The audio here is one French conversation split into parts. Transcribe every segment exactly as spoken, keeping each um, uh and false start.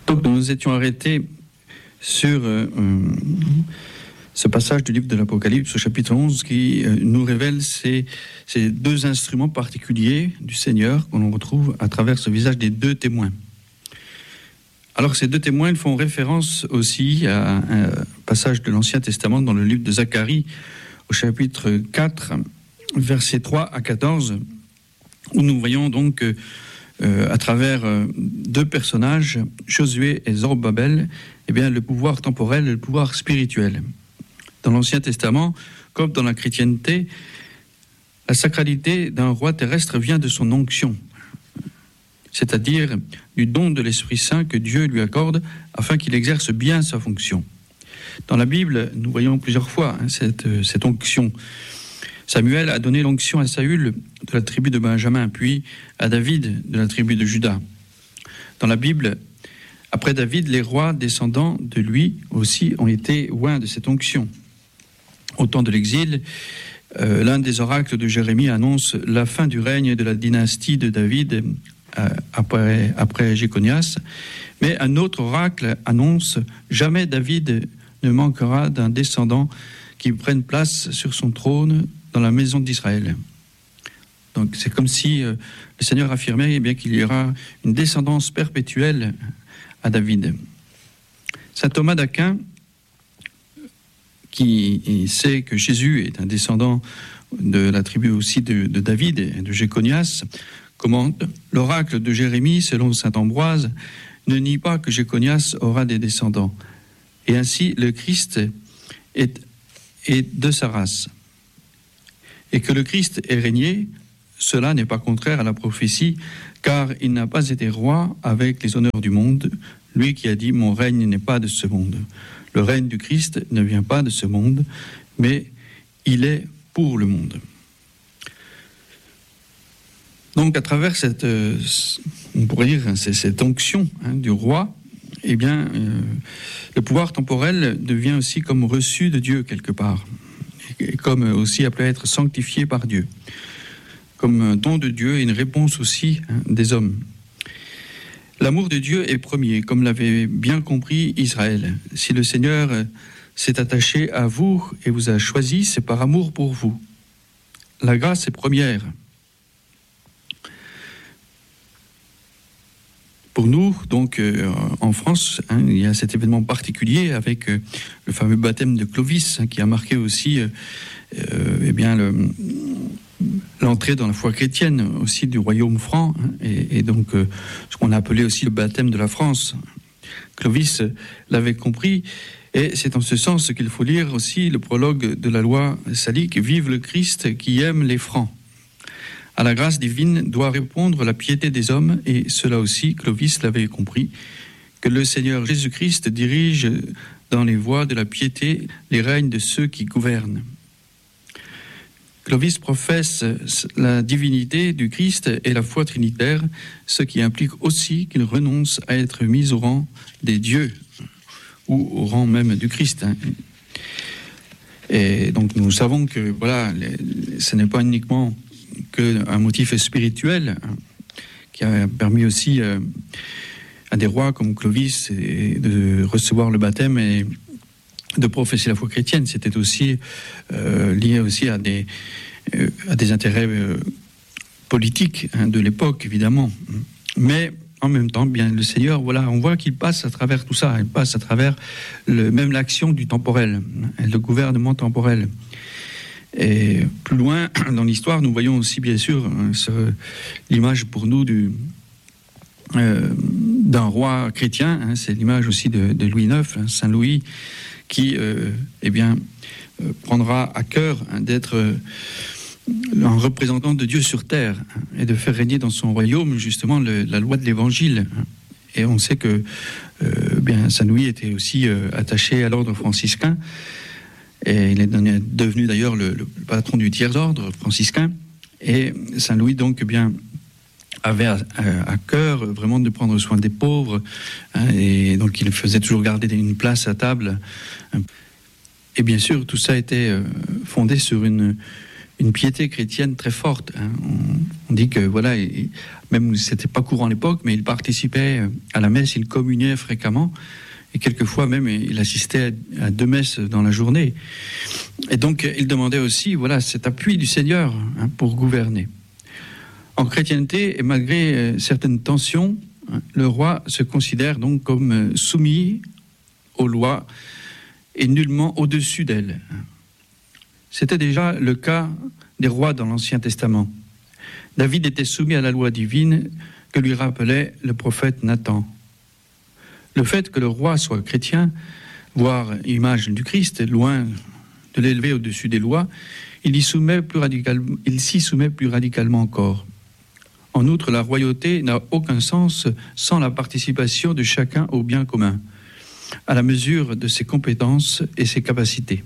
Donc nous nous étions arrêtés sur euh, euh, ce passage du livre de l'Apocalypse au chapitre onze qui euh, nous révèle ces, ces deux instruments particuliers du Seigneur qu'on retrouve à travers ce visage des deux témoins. Alors ces deux témoins ils font référence aussi à un passage de l'Ancien Testament dans le livre de Zacharie au chapitre quatre, versets trois à quatorze, où nous voyons donc euh, euh, à travers euh, deux personnages, Josué et Zorobabel, eh bien, le pouvoir temporel et le pouvoir spirituel. Dans l'Ancien Testament, comme dans la chrétienté, la sacralité d'un roi terrestre vient de son onction, c'est-à-dire du don de l'Esprit Saint que Dieu lui accorde afin qu'il exerce bien sa fonction. Dans la Bible, nous voyons plusieurs fois hein, cette, cette onction. Samuel a donné l'onction à Saül de la tribu de Benjamin, puis à David de la tribu de Juda. Dans la Bible, après David, les rois descendants de lui aussi ont été oints de cette onction. Au temps de l'exil, euh, l'un des oracles de Jérémie annonce la fin du règne de la dynastie de David euh, après, après Jéconias, mais un autre oracle annonce « Jamais David ne manquera d'un descendant qui prenne place sur son trône dans la maison d'Israël. » Donc c'est comme si euh, le Seigneur affirmait eh bien, qu'il y aura une descendance perpétuelle à David. Saint Thomas d'Aquin, qui sait que Jésus est un descendant de la tribu aussi de, de David et de Jéconias, commente « L'oracle de Jérémie, selon saint Ambroise, ne nie pas que Jéconias aura des descendants. Et ainsi, le Christ est, est de sa race. Et que le Christ ait régné, cela n'est pas contraire à la prophétie, car il n'a pas été roi avec les honneurs du monde, lui qui a dit « Mon règne n'est pas de ce monde ». Le règne du Christ ne vient pas de ce monde, mais il est pour le monde. Donc à travers cette, euh, on pourrait dire, cette onction hein, du roi, eh bien, euh, le pouvoir temporel devient aussi comme reçu de Dieu quelque part, et comme aussi appelé à être sanctifié par Dieu, comme un don de Dieu et une réponse aussi hein, des hommes. L'amour de Dieu est premier, comme l'avait bien compris Israël. Si le Seigneur s'est attaché à vous et vous a choisi, c'est par amour pour vous. La grâce est première. Pour nous, donc, euh, en France, hein, il y a cet événement particulier avec euh, le fameux baptême de Clovis, hein, qui a marqué aussi, euh, euh, eh bien, le... l'entrée dans la foi chrétienne aussi du royaume franc hein, et, et donc euh, ce qu'on a appelé aussi le baptême de la France. Clovis l'avait compris et c'est en ce sens qu'il faut lire aussi le prologue de la loi salique « Vive le Christ qui aime les francs ». À la grâce divine doit répondre la piété des hommes et cela aussi Clovis l'avait compris, que le Seigneur Jésus-Christ dirige dans les voies de la piété les règnes de ceux qui gouvernent. Clovis professe la divinité du Christ et la foi trinitaire, ce qui implique aussi qu'il renonce à être mis au rang des dieux, ou au rang même du Christ. Et donc nous savons que voilà, ce n'est pas uniquement qu'un motif spirituel qui a permis aussi à des rois comme Clovis de recevoir le baptême et de professer la foi chrétienne, c'était aussi euh, lié aussi à des, euh, à des intérêts euh, politiques hein, de l'époque, évidemment. Mais en même temps, bien, le Seigneur, voilà, on voit qu'il passe à travers tout ça, il passe à travers le, même l'action du temporel, hein, le gouvernement temporel. Et plus loin dans l'histoire, nous voyons aussi, bien sûr, hein, ce, l'image pour nous du... Euh, d'un roi chrétien, hein, c'est l'image aussi de, de Louis neuf, hein, Saint Louis, qui euh, eh bien, euh, prendra à cœur hein, d'être euh, un représentant de Dieu sur terre hein, et de faire régner dans son royaume justement le, la loi de l'Évangile. Hein. Et on sait que euh, bien, Saint Louis était aussi euh, attaché à l'ordre franciscain et il est devenu d'ailleurs le, le patron du tiers-ordre franciscain. Et Saint Louis donc bien avait à, à, à cœur vraiment de prendre soin des pauvres hein, et donc il faisait toujours garder une place à table et bien sûr tout ça était fondé sur une, une piété chrétienne très forte. Hein. On, on dit que, voilà, il, même si c'était pas courant à l'époque, mais il participait à la messe, il communiait fréquemment, et quelquefois même il assistait à deux messes dans la journée. Et donc il demandait aussi, voilà, cet appui du Seigneur, hein, pour gouverner. En chrétienté, et malgré certaines tensions, le roi se considère donc comme soumis aux lois et nullement au-dessus d'elles. C'était déjà le cas des rois dans l'Ancien Testament. David était soumis à la loi divine que lui rappelait le prophète Nathan. Le fait que le roi soit chrétien, voire image du Christ, loin de l'élever au-dessus des lois, il y soumet plus radicalement, il s'y soumet plus radicalement encore. En outre, la royauté n'a aucun sens sans la participation de chacun au bien commun, à la mesure de ses compétences et ses capacités.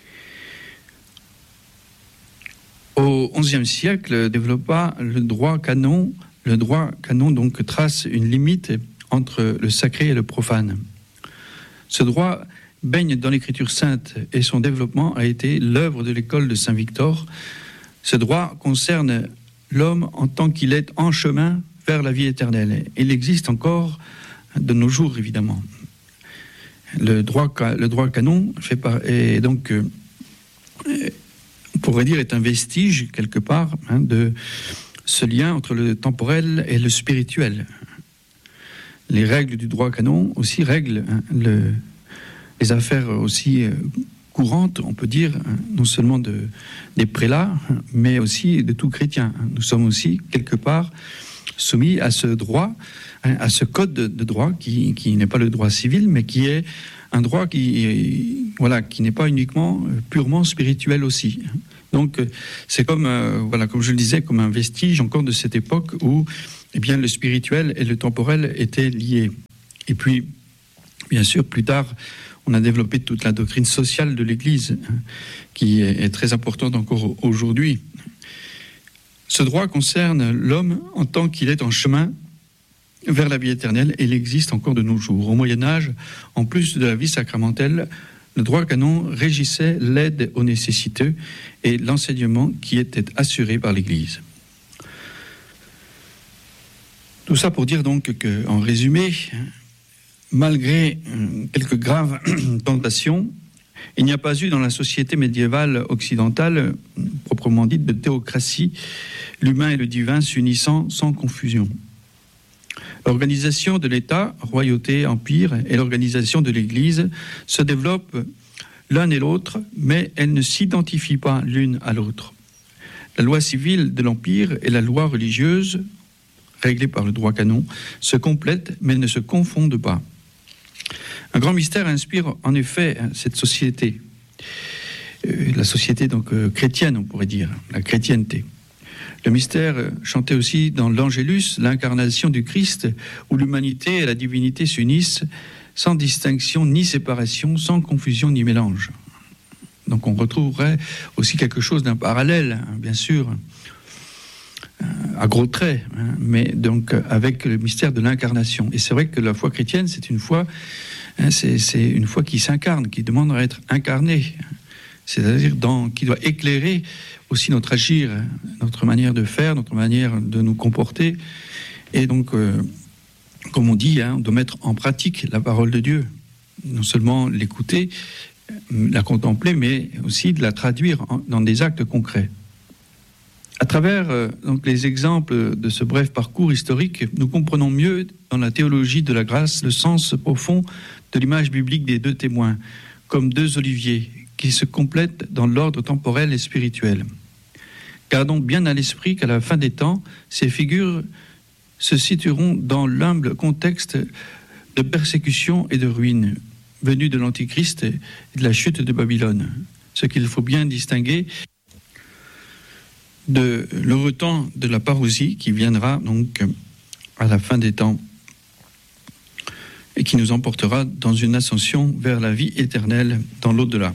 Au onzième siècle, développa le droit canon. Le droit canon donc trace une limite entre le sacré et le profane. Ce droit baigne dans l'Écriture sainte et son développement a été l'œuvre de l'école de Saint-Victor. Ce droit concerne l'homme en tant qu'il est en chemin vers la vie éternelle. Il existe encore de nos jours, évidemment. Le droit, le droit canon fait par, est donc, euh, on pourrait dire, est un vestige, quelque part, hein, de ce lien entre le temporel et le spirituel. Les règles du droit canon aussi règlent, hein, le, les affaires aussi euh, courantes, on peut dire, hein, non seulement de, des prélats, hein, mais aussi de tout chrétien. Nous sommes aussi, quelque part, soumis à ce droit, hein, à ce code de, de droit qui, qui n'est pas le droit civil, mais qui est un droit qui, voilà, qui n'est pas uniquement purement spirituel aussi. Donc, c'est comme, euh, voilà, comme je le disais, comme un vestige encore de cette époque où, eh bien, le spirituel et le temporel étaient liés. Et puis, bien sûr, plus tard, on a développé toute la doctrine sociale de l'Église, hein, qui est, est très importante encore aujourd'hui. Ce droit concerne l'homme en tant qu'il est en chemin vers la vie éternelle, et il existe encore de nos jours. Au Moyen-Âge, en plus de la vie sacramentelle, le droit canon régissait l'aide aux nécessiteux et l'enseignement qui était assuré par l'Église. Tout ça pour dire donc qu'en résumé, malgré quelques graves tentations, il n'y a pas eu dans la société médiévale occidentale, proprement dite, de théocratie, l'humain et le divin s'unissant sans confusion. L'organisation de l'État, royauté, empire, et l'organisation de l'Église se développent l'un et l'autre, mais elles ne s'identifient pas l'une à l'autre. La loi civile de l'Empire et la loi religieuse, réglée par le droit canon, se complètent, mais ne se confondent pas. Un grand mystère inspire en effet cette société, euh, la société donc euh, chrétienne, on pourrait dire, la chrétienté. Le mystère chanté aussi dans l'Angélus, l'incarnation du Christ, où l'humanité et la divinité s'unissent sans distinction ni séparation, sans confusion ni mélange. Donc on retrouverait aussi quelque chose d'un parallèle, hein, bien sûr, à gros traits, hein, mais donc avec le mystère de l'incarnation. Et c'est vrai que la foi chrétienne, c'est une foi, hein, c'est, c'est une foi qui s'incarne, qui demande à être incarnée, c'est-à-dire dans, qui doit éclairer aussi notre agir, notre manière de faire, notre manière de nous comporter. Et donc, euh, comme on dit, hein, on doit mettre en pratique la parole de Dieu. Non seulement l'écouter, la contempler, mais aussi de la traduire en, dans des actes concrets. À travers euh, donc, les exemples de ce bref parcours historique, nous comprenons mieux dans la théologie de la grâce le sens profond de l'image biblique des deux témoins, comme deux oliviers qui se complètent dans l'ordre temporel et spirituel. Gardons bien à l'esprit qu'à la fin des temps, ces figures se situeront dans l'humble contexte de persécution et de ruine, venus de l'Antichrist et de la chute de Babylone. Ce qu'il faut bien distinguer de le temps de la parousie qui viendra donc à la fin des temps et qui nous emportera dans une ascension vers la vie éternelle dans l'au-delà.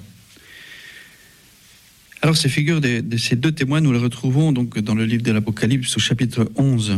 Alors ces figures de, de ces deux témoins, nous les retrouvons donc dans le livre de l'Apocalypse au chapitre onze,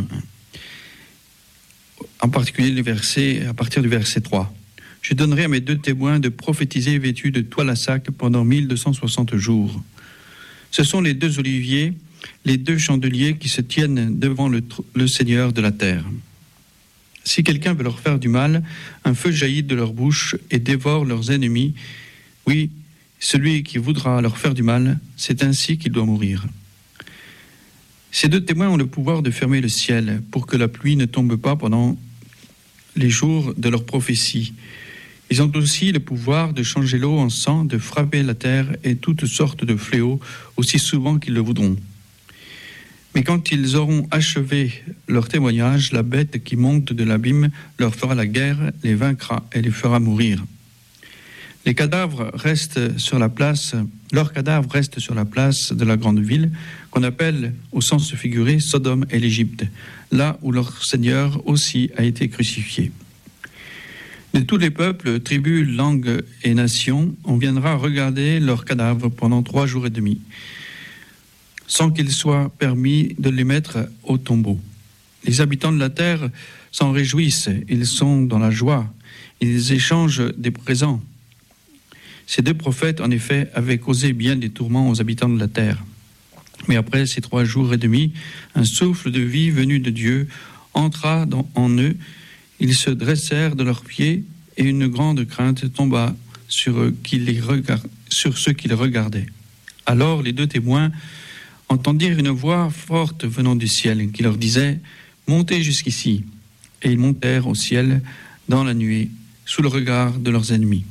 en particulier les versets, à partir du verset trois. « Je donnerai à mes deux témoins de prophétiser vêtus de toile à sac pendant mille deux cent soixante jours. Ce sont les deux oliviers, les deux chandeliers qui se tiennent devant le, le Seigneur de la terre. Si quelqu'un veut leur faire du mal, un feu jaillit de leur bouche et dévore leurs ennemis. Oui, celui qui voudra leur faire du mal, c'est ainsi qu'il doit mourir. Ces deux témoins ont le pouvoir de fermer le ciel pour que la pluie ne tombe pas pendant les jours de leur prophétie. Ils ont aussi le pouvoir de changer l'eau en sang, de frapper la terre et toutes sortes de fléaux aussi souvent qu'ils le voudront. Mais quand ils auront achevé leur témoignage, la bête qui monte de l'abîme leur fera la guerre, les vaincra et les fera mourir. Les cadavres restent sur la place, leurs cadavres restent sur la place de la grande ville, qu'on appelle, au sens figuré, Sodome et l'Égypte, là où leur Seigneur aussi a été crucifié. De tous les peuples, tribus, langues et nations, on viendra regarder leurs cadavres pendant trois jours et demi, sans qu'il soit permis de les mettre au tombeau. Les habitants de la terre s'en réjouissent, ils sont dans la joie, ils échangent des présents. Ces deux prophètes, en effet, avaient causé bien des tourments aux habitants de la terre. Mais après ces trois jours et demi, un souffle de vie venu de Dieu entra dans, en eux. Ils se dressèrent de leurs pieds et une grande crainte tomba sur, eux qui les regard... sur ceux qui les regardaient. Alors les deux témoins entendirent une voix forte venant du ciel qui leur disait « Montez jusqu'ici ». Et ils montèrent au ciel dans la nuée, sous le regard de leurs ennemis.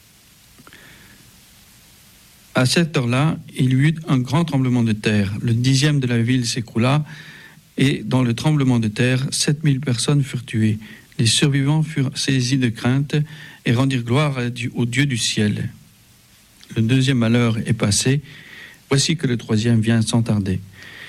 À cette heure-là, il y eut un grand tremblement de terre. Le dixième de la ville s'écroula, et dans le tremblement de terre, sept mille personnes furent tuées. Les survivants furent saisis de crainte et rendirent gloire au Dieu du ciel. Le deuxième malheur est passé. Voici que le troisième vient sans tarder.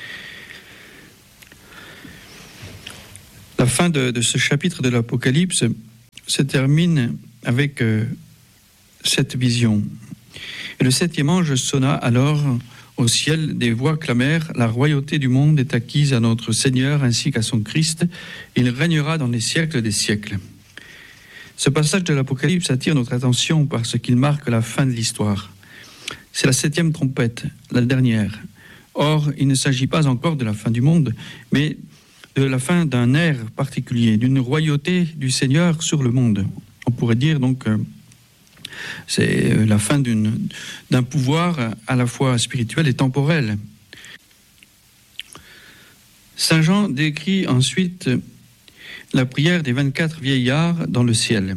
La fin de, de ce chapitre de l'Apocalypse se termine avec euh, cette vision. Et le septième ange sonna alors au ciel, des voix clamèrent « La royauté du monde est acquise à notre Seigneur ainsi qu'à son Christ. Il régnera dans les siècles des siècles. » Ce passage de l'Apocalypse attire notre attention parce qu'il marque la fin de l'histoire. C'est la septième trompette, la dernière. Or, il ne s'agit pas encore de la fin du monde, mais de la fin d'un ère particulier, d'une royauté du Seigneur sur le monde. On pourrait dire donc... Euh, C'est la fin d'une, d'un pouvoir à la fois spirituel et temporel. Saint Jean décrit ensuite la prière des vingt-quatre vieillards dans le ciel.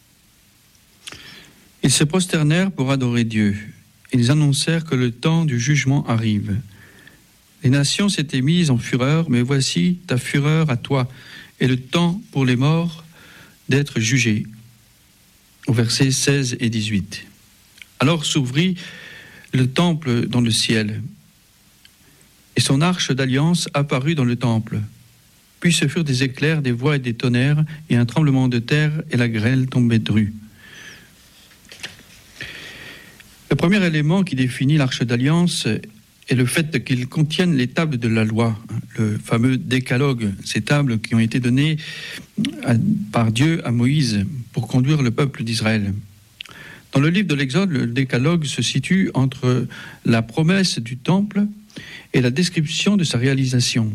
Ils se prosternèrent pour adorer Dieu. Ils annoncèrent que le temps du jugement arrive. Les nations s'étaient mises en fureur, mais voici ta fureur à toi, et le temps pour les morts d'être jugés. Au versets seize et dix-huit. Alors s'ouvrit le temple dans le ciel, et son arche d'alliance apparut dans le temple. Puis ce furent des éclairs, des voix et des tonnerres, et un tremblement de terre, et la grêle tombait drue. Le premier élément qui définit l'arche d'alliance est le fait qu'il contienne les tables de la loi, le fameux décalogue, ces tables qui ont été données à, par Dieu à Moïse pour conduire le peuple d'Israël. Dans le livre de l'Exode, le décalogue se situe entre la promesse du temple et la description de sa réalisation.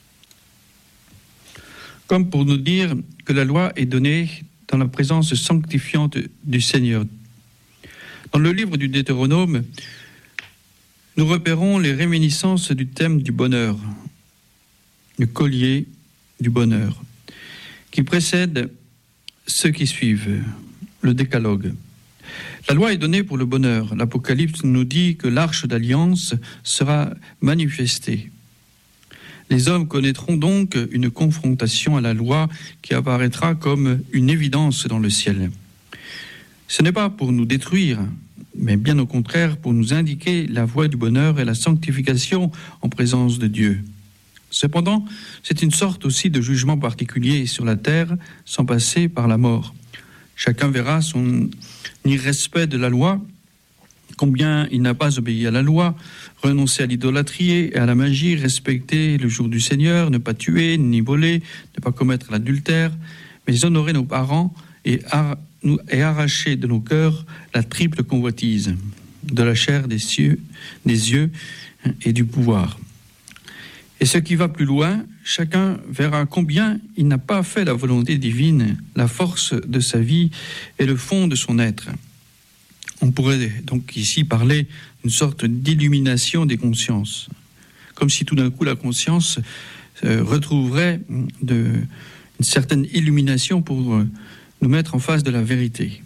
Comme pour nous dire que la loi est donnée dans la présence sanctifiante du Seigneur. Dans le livre du Deutéronome, nous repérons les réminiscences du thème du bonheur, le collier du bonheur, qui précède ceux qui suivent, le décalogue. La loi est donnée pour le bonheur. L'Apocalypse nous dit que l'arche d'alliance sera manifestée. Les hommes connaîtront donc une confrontation à la loi qui apparaîtra comme une évidence dans le ciel. Ce n'est pas pour nous détruire, mais bien au contraire pour nous indiquer la voie du bonheur et la sanctification en présence de Dieu. Cependant, c'est une sorte aussi de jugement particulier sur la terre, sans passer par la mort. Chacun verra son irrespect de la loi, combien il n'a pas obéi à la loi, renoncé à l'idolâtrie et à la magie, respecter le jour du Seigneur, ne pas tuer, ni voler, ne pas commettre l'adultère, mais honorer nos parents et, ar- et arracher de nos cœurs la triple convoitise. de la chair, des cieux, des yeux et du pouvoir. Et ce qui va plus loin, chacun verra combien il n'a pas fait la volonté divine, la force de sa vie et le fond de son être. On pourrait donc ici parler d'une sorte d'illumination des consciences, comme si tout d'un coup la conscience euh, retrouverait de, une certaine illumination pour euh, nous mettre en face de la vérité.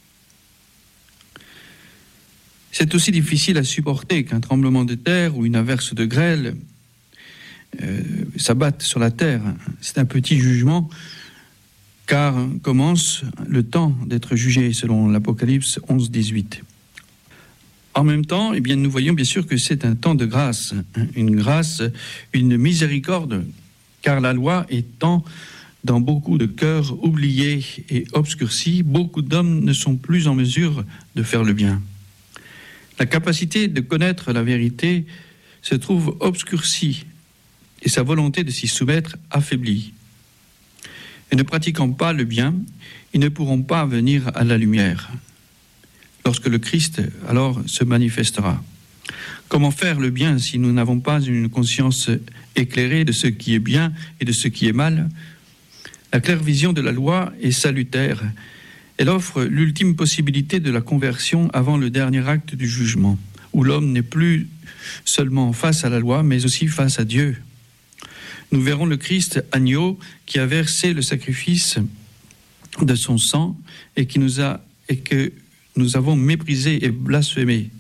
C'est aussi difficile à supporter qu'un tremblement de terre ou une averse de grêle euh, s'abatte sur la terre. C'est un petit jugement, car commence le temps d'être jugé, selon l'Apocalypse onze dix-huit. En même temps, eh bien, nous voyons bien sûr que c'est un temps de grâce, une grâce, une miséricorde, car la loi étant dans beaucoup de cœurs oubliés et obscurcis, beaucoup d'hommes ne sont plus en mesure de faire le bien. La capacité de connaître la vérité se trouve obscurcie et sa volonté de s'y soumettre affaiblie. Et ne pratiquant pas le bien, ils ne pourront pas venir à la lumière, lorsque le Christ alors se manifestera. Comment faire le bien si nous n'avons pas une conscience éclairée de ce qui est bien et de ce qui est mal? La claire vision de la loi est salutaire. Elle offre l'ultime possibilité de la conversion avant le dernier acte du jugement, où l'homme n'est plus seulement face à la loi, mais aussi face à Dieu. Nous verrons le Christ agneau qui a versé le sacrifice de son sang et qui nous a et que nous avons méprisé et blasphémé.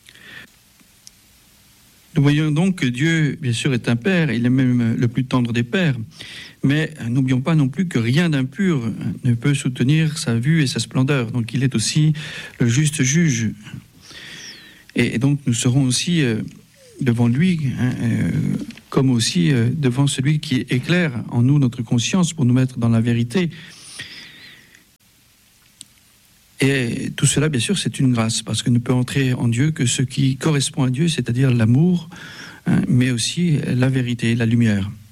Nous voyons donc que Dieu, bien sûr, est un Père, il est même le plus tendre des Pères, mais n'oublions pas non plus que rien d'impur ne peut soutenir sa vue et sa splendeur. Donc il est aussi le juste juge. Et donc nous serons aussi euh, devant lui, hein, euh, comme aussi euh, devant celui qui éclaire en nous notre conscience pour nous mettre dans la vérité. Et tout cela, bien sûr, c'est une grâce, parce que ne peut entrer en Dieu que ce qui correspond à Dieu, c'est-à-dire l'amour, hein, mais aussi la vérité, la lumière.